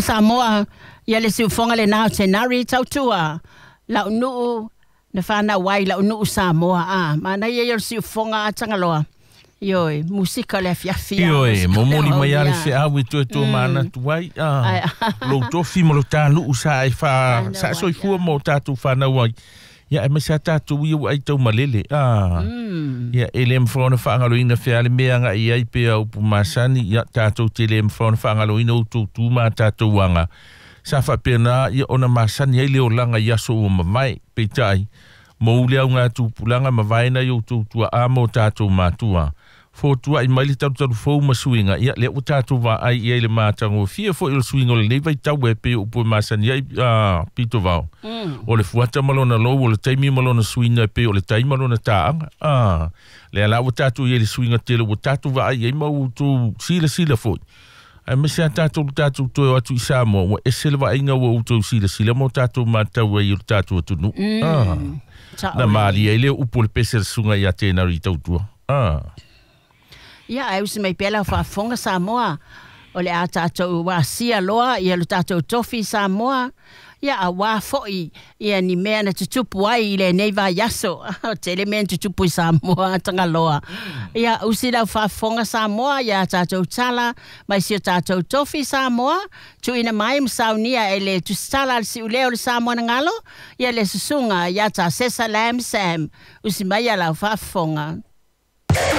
Samoa ia le siufonga le nao tenari tautua la unu na whana wai la unu Samoa mana ia siufonga atangaloa ioi musika le fiafia ioi momoli mai ale se awi tu mana tuai lo tofi mo lo talu usa e fa sa soifua mo tatu whana wai ia e mesa tatu iu ai tau malele ia ele mfona whaangaloina whiale mea nga i ai pia upu masani ia tatu tele mfona whaangaloina utu ma tatu wanga sa whapena ia ona masani ai leo langa yaso o mamai peitai mo ulea unga tupulanga mavaina iu tutua amo tatu matua fotua i maili tatu fou masuinga ia le utatu wa ai ia le matango fia fo il swingo le vai tau e pe upu masani ai pito vao o le fuata malona lo o le taimi malona swinga pe o le taimi malona taanga le ala utatu ia le swinga tele utatu wa ai mau tu sila fo ai mesa tatu to atu Samoa o eselva inga o utu sila mo tatu matau ai tatu tunu na mali ai le upu le pese sunga ia tena ri tautua ia ai usi mai pela whaafonga Samoa o le a tātou wāsia loa ia le tātou tofi Samoa ia a wāfoi ia ni mea na tutupu ai i le nei vai yaso te le mea tutupu i Samoa tanga loa ia usi lau whaafonga Samoa ia tātou tala mai si o tātou tofi Samoa tu ina mai msaunia e le tusala si uleo le Samoa na ngalo ia le susunga ia tā sesa lam sam usi mai ia lau whaafonga